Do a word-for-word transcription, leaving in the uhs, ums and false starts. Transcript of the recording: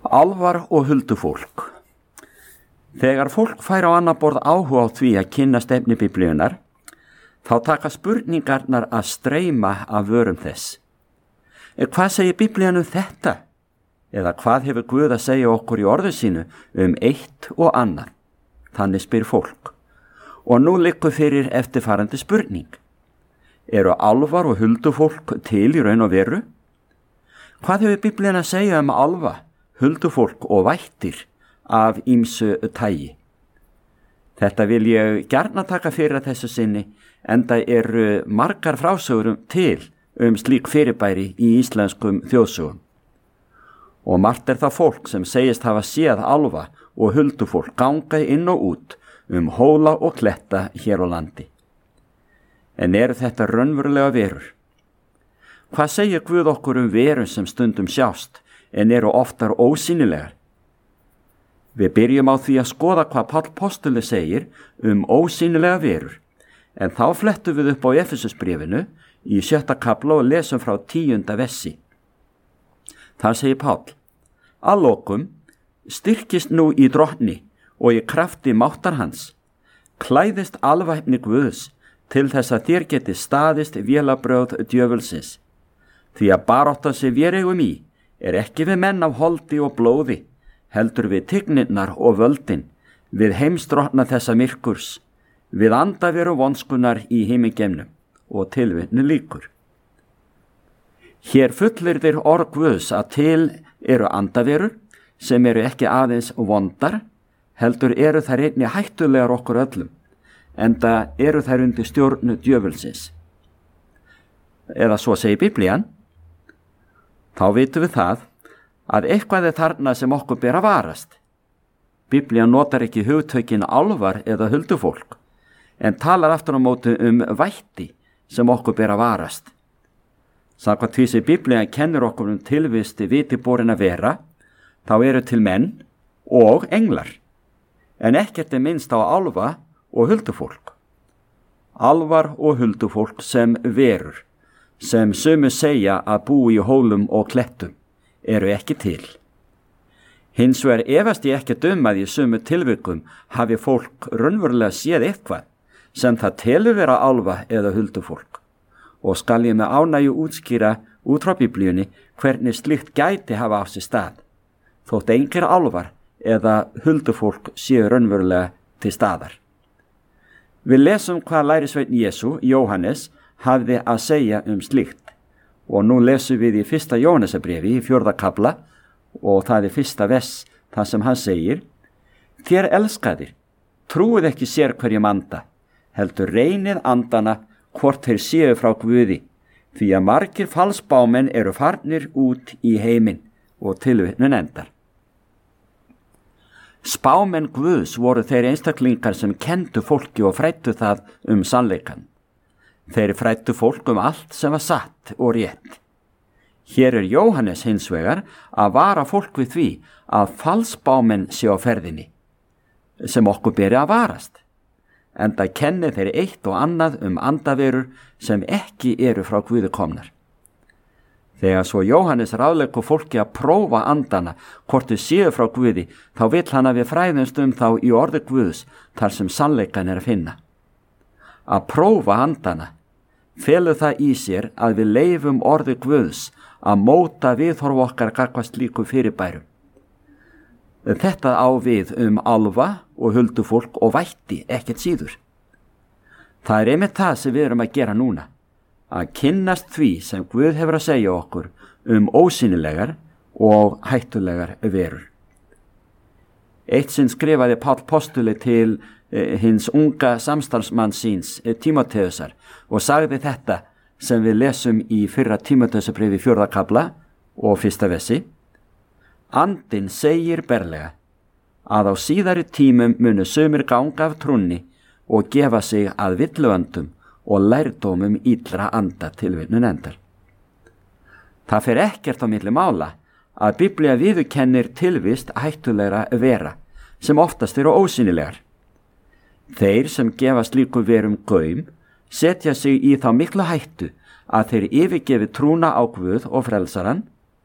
Álfar og huldufólk. Þegar fólk fær á annað borð áhuga á því að kynnast efni Biblíunnar, þá taka spurningarnar að streyma af vörum þess. Hvað segir Biblían um þetta? Eða hvað hefur Guð að segja okkur í orðu sínu um eitt og annað? Þannig spyr fólk. Og nú liggur fyrir eftirfarandi spurning. Eru álfar og huldufólk til í raun og veru? Hvað hefur Biblían að segja um álfa, huldufólk og vættir af ýmsu tagi? Þetta vil ég gjarna taka fyrir að þessu sinni, enda eru margar frásögur til um slík fyrirbæri í íslenskum þjóðsögum. Og margt er það fólk sem segist hafa séð álfa og huldufólk ganga inn og út um hóla og kletta hér á landi. En eru þetta raunverulega verur? Hvað segir Guð okkur um verur sem stundum sjást en eru oftar ósýnilegar? Við byrjum á því að skoða hvað Páll postuli segir um ósýnilega verur, en þá flettum við upp á Efesusbréfinu í sjötta kafla og lesum frá tíunda vessi. Þar segir Páll: Að lokum, styrkist nú í drottni og í krafti máttar hans, klæðist alvæpni Guðs til þess að þér geti staðist vélabrögð djöfulsins. Því að barátta sem við eigum í er ekki við menn af holdi og blóði, heldur við tignirnar og völdin, við heimsdrottna þessa myrkurs, við andaveru vonskunar í himingeimnum, og tilvitnu lýkur. Hér fullir þeir orð Guðs að til eru andaverur sem eru ekki aðeins vondar, heldur eru þær einnig hættulegar okkur öllum, enda eru þær undir stjórnu djöfulsins. Eða svo segir Biblían. Þá vitum við það að eitthvað er þarna sem okkur ber að varast. Biblían notar ekki hugtökin álfar eða huldufólk, en talar aftur á móti um vætti sem okkur ber að varast. Samkvæmt því sem Biblían kennir okkur um tilvist vitiborin að vera, þá eru til menn og englar, en ekkert er minnst á álfa og huldufólk. Álfar og huldufólk sem verur, sem sömu segja að búi í hólum og klettum, eru ekki til. Hins vegar efast ég ekki um að í sömu tilvikum hafi fólk raunverulega séð eitthvað sem það telur vera álfa eða huldufólk, og skal ég með ánægju útskýra út frá Biblíunni hvernig slíkt gæti hafa á sér stað, þótt engir álfar eða huldufólk séu raunverulega til staðar. Við lesum hvað lærisveinn Jesú, Jóhannes, hafði að segja um slíkt, og nú lesum við í fyrsta Jóhannesarbréfi í fjórða kafla, og það er fyrsta vers þar sem hann segir: Þér elskaðir, trúið ekki sér hverjum anda, heldur reynið andana hvort þeir séu frá Guði, því að margir falsbámenn eru farnir út í heiminn, og tilvitnun endar. Spámenn Guðs voru þeir einstaklingar sem kendu fólki og fræddu það um sannleikann. Þeir fræddu fólk um allt sem var satt og rétt. Hér er Jóhannes hins vegar að vara fólk við því að falsbámenn sé á ferðinni, sem okkur beri að varast, enda kenni þeir eitt og annað um andaverur sem ekki eru frá Guði komnar. Þegar svo Jóhannes ráðleggur fólki að prófa andana hvort þau séu frá Guði, þá vill hann að við fræðumst um þá í orði Guðs þar sem sannleikan er að finna. Að prófa andana felur það í sér að við leifum orði Guðs að móta viðhorf okkar gagnvart slíku fyrirbærum. Þetta á við um álfa og huldufólk og vætti ekkert síður. Það er einmitt það sem við erum að gera núna, að kynnast því sem Guð hefur að segja okkur um ósýnilegar og hættulegar verur. Eitt sinn skrifaði Páll postuli til eh, hins unga samstarfsmann síns, eh, Tímóteusar, og sagði þetta sem við lesum í fyrra Tímóteusarbréfi fjórða kafla og fyrsta vessi: Andinn segir berlega að á síðari tímum munu sumir ganga af trúnni og gefa sig að villuöndum og lærdómum illra anda, tilvitnun endar. Það fer ekkert á milli mála að Biblía viðurkennir tilvist hættulegra vera sem oftast eru ósýnilegar. Þeir sem gefa slíku verum gaum setja sig í þá miklu hættu að þeir yfirgefi trúna á Guð og frelsaran